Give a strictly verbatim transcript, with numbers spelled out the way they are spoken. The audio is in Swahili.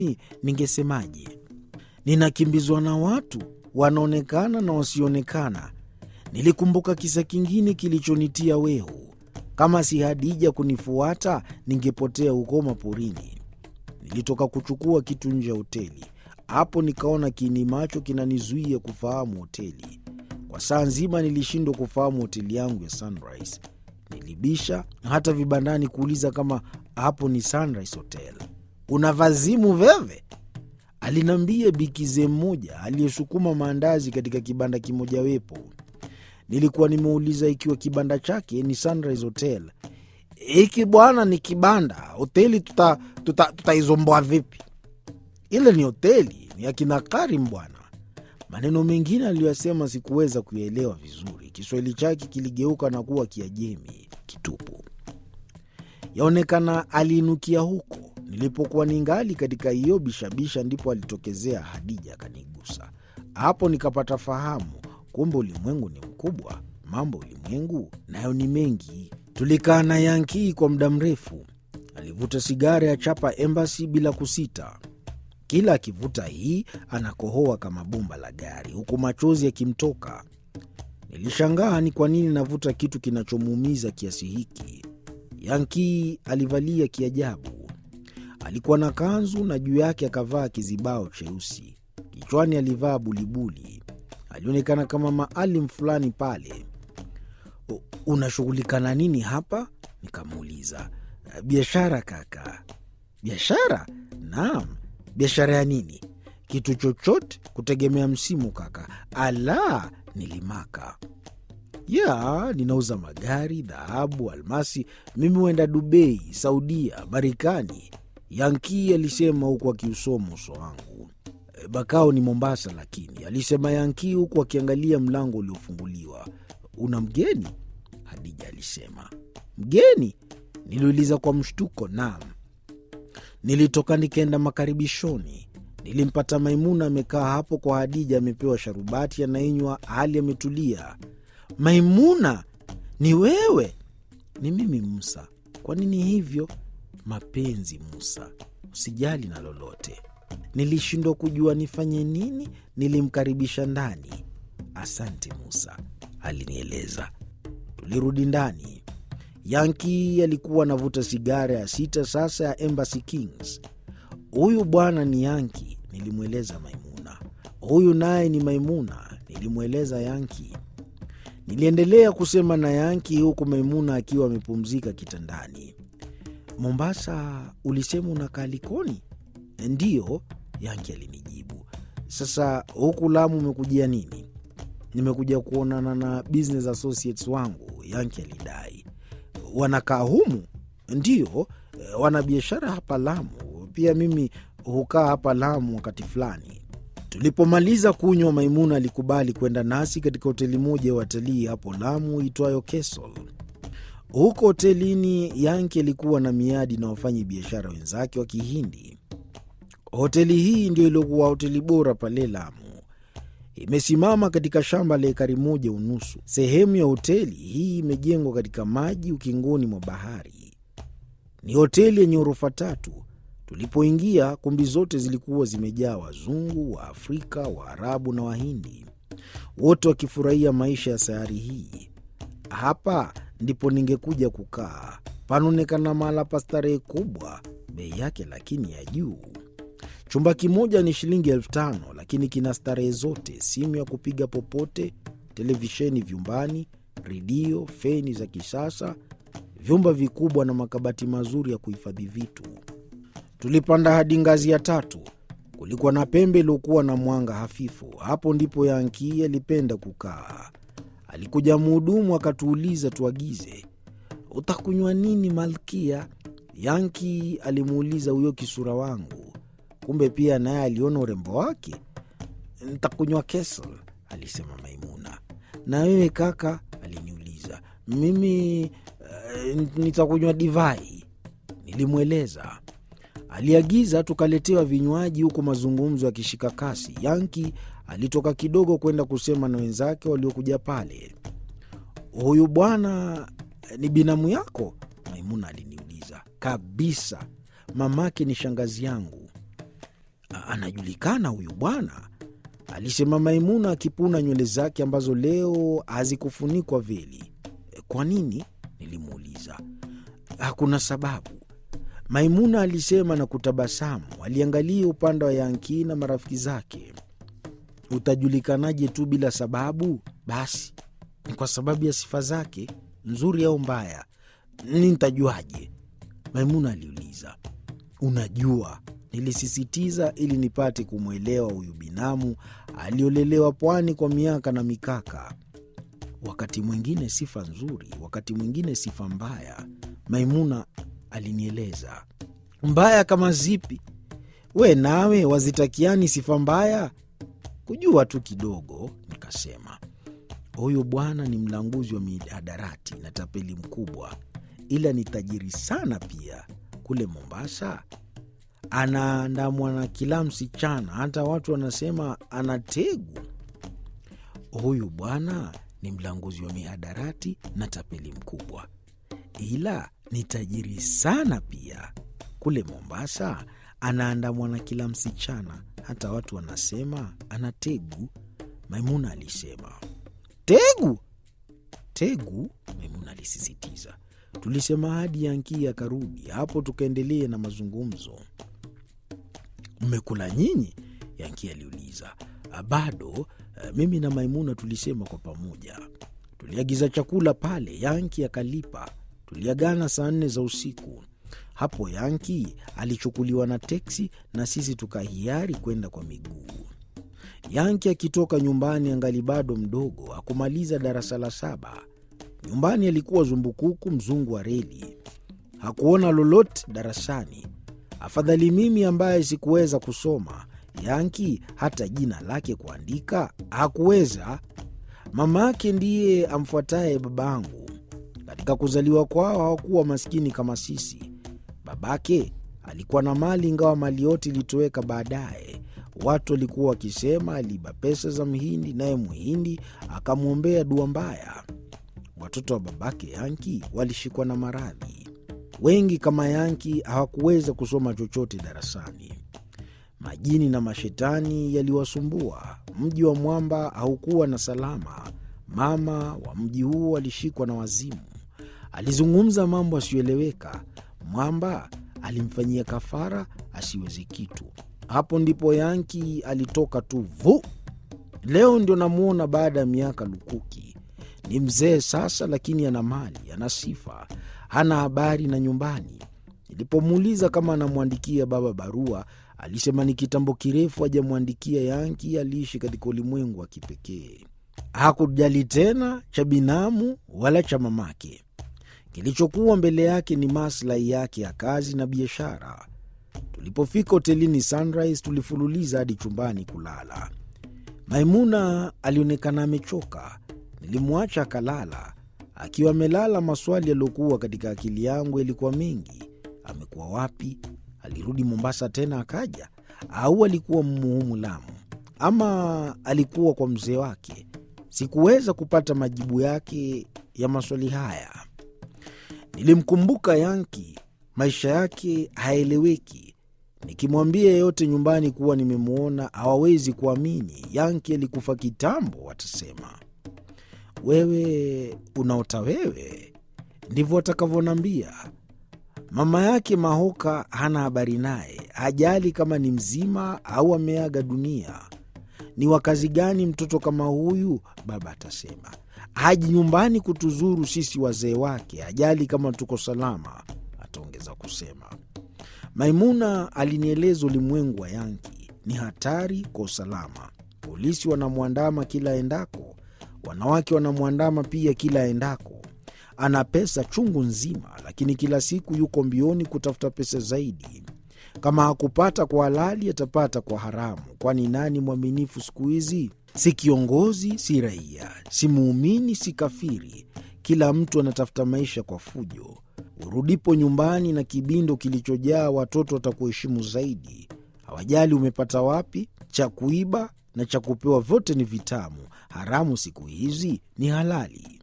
ningesemaje? Ninakimbizwa na watu wanaonekana na wasionekana. Nilikumbuka kisa kingine kilichonitia wehu. Kama si Hadija kunifuata, ningepotea huko maporini. Nilitoka kuchukua kitu nje ya hoteli. Hapo nikaona kiini macho kinanizuia kufahamu hoteli. Kwa saa nzima nilishindwa kufahamu hoteli yangu ya Sunrise. Nilibisha hata vibandani kuuliza kama hapo ni Sunrise Hotel. "Unavazimu veve?" alinambia bikize mmoja aliyesukuma maandazi katika kibanda kimoja wepo. Nilikuwa nimeuliza ikiwa kibanda chake ni Sunrise Hotel. "Hiki bwana ni kibanda, hoteli tuta tuta tutaizomboa vipi? Ile ni hoteli, ni ya kina Karim bwana." Maneno mengine aliyosema sikuweza kuyaelewa vizuri. Kiswahili chake kiligeuka na kuwa Kiajemi kitupu. Yaonekana aliinukia huko. Nilipokuwa ningali katika hiyo bishabisha ndipo alitokezea Hadija akanigusa. Hapo nikapata fahamu, kumbe ulimwengu ni mkubwa, mambo ulimwengu nayo ni mengi. Tulikaa na Yankee kwa muda mrefu. Alivuta sigara ya chapa Embassy bila kusita. Kila akivuta hii anakohoa kama bomba la gari, huku machozi yakimtoka. Nilishangaa ni kwa nini navuta kitu kinachomuumiza kiasi hiki. Yankee alivalia kiajabu. Alikuwa na kanzu na juu yake akavaa kizibao cheusi. Kichwani alivaa bulibuli. Alionekana kama maalim fulani pale. "Unashughulika na nini hapa?" nikamuuliza. "Biashara kaka." "Biashara?" "Naam." "Biashara ya nini?" "Kitu chochote kutegemea msimu kaka." "Ala," nilimaka. "Ya, ninauza magari, dhahabu, almasi. Mimi huenda Dubai, Saudia, Marekani." Yankee alisema huku akiusoma uso wangu. "Bakao ni Mombasa lakini," alisema Yankee huku akiangalia mlango uliofunguliwa. "Una mgeni?" Hadija alisema. "Mgeni?" niliuliza kwa mshtuko. "Naam." Nilitoka nikaenda makaribishoni. Nilimpata Maimuna amekaa hapo kwa Hadija, amepewa sharubati anainywa hali ametulia. "Maimuna, ni wewe?" "Ni mimi Musa." "Kwa nini hivyo?" "Mapenzi Musa, usijali na lolote." Nilishindwa kujua nifanye nini. Nilimkaribisha ndani. "Asante Musa," alinieleza. Tulirudi ndani. Yankee alikuwa anavuta sigara ya sita sasa ya Embassy Kings. "Huyu bwana ni Yankee," nilimweleza Maimuna. "Huyu naye ni Maimuna," nilimweleza Yankee. Niliendelea kusema na Yankee huku Maimuna akiwa amepumzika kitandani. "Mombasa ulisema unakaa Likoni?" "Ndiyo," Yankee alinijibu. "Sasa huku Lamu umekujia nini?" "Nimekuja kuonana na business associates wangu," Yankee alidai. "Wanakaa humu?" "Ndiyo, wana biashara hapa Lamu. Pia mimi hukaa hapa Lamu wakati fulani." Tulipomaliza kunywa, Maimuna alikubali kwenda nasi katika hoteli moja ya watalii hapo Lamu itwayo Castle. Huko hotelini Yankee alikuwa na miadi na wafanyi biashara wenzake wa Kihindi. Hoteli hii ndio ilikuwa hoteli bora pale Lamu. Imesimama katika shamba la ekari moja unusu. Sehemu ya hoteli hii imejengwa katika maji ukingoni mwa bahari. Ni hoteli yenye ghorofa tatu. Tulipoingia, kumbi zote zilikuwa zimejaa wazungu, wa Afrika, Waarabu na Wahindi, wote wakifurahia maisha ya sayari hii. Hapa ndipo ningekuja kukaa. Panaonekana mahala pa starehe kubwa, bei yake lakini ya juu. Chumba kimoja ni shilingi elfu tano, lakini kina starehe zote: simu ya kupiga popote, televisheni vyumbani, redio, feni za kisasa, vyumba vikubwa na makabati mazuri ya kuhifadhi vitu. Tulipanda hadi ngazi ya tatu. Kulikuwa na pembe iliyokuwa na mwanga hafifu. Hapo ndipo Yankee alipenda kukaa. Alikuja mhudumu akatuuliza tuagize. "Utakunywa nini malkia?" Yankee alimuuliza huyo kisura wangu. Kumbe pia naye aliona urembo wake. "Nitakunywa Castle," alisema Maimuna. "Na wewe kaka?" aliniuliza. "Mimi uh, nitakunywa divai," nilimweleza. Aliagiza tukaletewa vinywaji huku mazungumzo yakishika kasi. Yankee alitoka kidogo kwenda kusema na wenzake waliokuja pale. "Huyu bwana ni binamu yako?" Maimuna aliniuliza. "Kabisa, mamake ni shangazi yangu." anajulikana huyu bwana, alisema Maimuna akipuna nywele zake ambazo leo hazikufunikwa veli. Kwa nini? Nilimuuliza. Hakuna sababu, Maimuna alisema na kutabasamu. Aliangalia upande wa Yanki na marafiki zake. Utajulikanaje tu bila sababu? Basi ni kwa sababu ya sifa zake, nzuri au mbaya. Nitajuaje? Maimuna aliuliza. Unajua, nilisisitiza ili nipate kumwelewa huyu binamu aliolelewa pwani kwa miaka na mikaka. Wakati mwingine sifa nzuri, wakati mwingine sifa mbaya, Maimuna alinieleza. Mbaya kama zipi? We nawe wazitakiani sifa mbaya? Kujua tu kidogo, nikasema. Huyu bwana ni mlanguzi wa mihadarati na tapeli mkubwa, ila ni tajiri sana pia. Kule Mombasa anaandamwa na kila msichana, hata watu wanasema ana tegu. Huyu bwana ni mlanguzi wa mihadarati na tapeli mkubwa, ila ni tajiri sana pia. Kule Mombasa anaandamwa na kila msichana, hata watu wanasema ana tegu, Maimuna alisema. Tegu? Tegu? Maimuna alisisitiza. Tulisema hadi Yanki akarudi, hapo tukaendelea na mazungumzo. Mmekula nyinyi? Yanki aliuliza. Bado, mimi na Maimuna tulisema kwa pamoja. Tuliagiza chakula pale, Yanki akalipa. Tuliagana saa nne za usiku. Hapo Yanki alichukuliwa na teksi na sisi tukahiari kwenda kwa miguu. Yanki akitoka nyumbani angali bado mdogo, hakumaliza darasa la saba. Nyumbani alikuwa zumbukuku mzungu wa reli. Hakuona lolote darasani. Afadhali mimi ambaye sikuweza kusoma. Yanki hata jina lake kuandika hakuweza. Mamake ndiye amfuataye babangu. Katika kuzaliwa kwao hawakuwa maskini kama sisi. Babake alikuwa na mali, ingawa mali yote ilitoweka baadaye. Watu walikuwa wakisema aliiba pesa za Mhindi, naye Mhindi akamwombea dua mbaya. Watoto wa babake Yanki walishikwa na maradhi. Wengi kama Yanki hawakuweza kusoma chochote darasani. Majini na mashetani yaliwasumbua. Mji wa Mwamba haukuwa na salama. Mama wa mji huo alishikwa na wazimu. Alizungumza mambo asiyoeleweka. Mwamba alimfanyia kafara asiwezi kitu. Hapo ndipo Yanki alitoka tu vu. Leo ndio namuona baada ya miaka lukuki. Ni mzee sasa, lakini ana mali, ana sifa, hana habari na nyumbani. Nilipomuuliza kama anamwandikia baba barua, alisema ni kitambo kirefu hajamwandikia. Yanki aliishi katika ulimwengu wa kipekee. Hakujali tena cha binamu wala cha mamake. Kilichokuwa mbele yake ni maslahi yake ya kazi na biashara. Tulipofika hotelini Sunrise, tulifululiza hadi chumbani kulala. Maimuna alionekana amechoka. Nilimwacha akalala. Akiwa amelala, maswali yaliyokuwa katika akili yangu yalikuwa mengi. Amekuwa wapi? Alirudi Mombasa tena akaja? Au alikuwa mmuhumu Lamu? Ama alikuwa kwa mzee wake? Sikuweza kupata majibu yake ya maswali haya. Nilimkumbuka Yanki. Maisha yake haeleweki. Nikimwambia yeyote nyumbani kuwa nimemuona, hawawezi kuamini. Yanki alikufa kitambo, watasema. Wewe unaota wewe, ndivyo watakavyonambia. Mama yake Mahoka hana habari naye, hajali kama ni mzima au ameaga dunia. Ni wakazi gani mtoto kama huyu? Baba atasema. Haji nyumbani kutuzuru sisi wazee wake, hajali kama tuko salama, ataongeza kusema. Maimuna alinieleza ulimwengu wa Yanki ni hatari kwa usalama. Polisi wanamwandama kila endako, wanawake wanamwandama pia kila endako. Ana pesa chungu nzima, lakini kila siku yuko mbioni kutafuta pesa zaidi. Kama hakupata kwa halali, atapata kwa haramu. Kwani nani mwaminifu siku hizi? Si kiongozi, si raia, si muumini, si kafiri. Kila mtu anatafuta maisha kwa fujo. Urudipo nyumbani na kibindo kilichojaa, watoto watakuheshimu zaidi. Hawajali umepata wapi. Cha kuiba na cha kupewa vyote ni vitamu. Haramu siku hizi ni halali.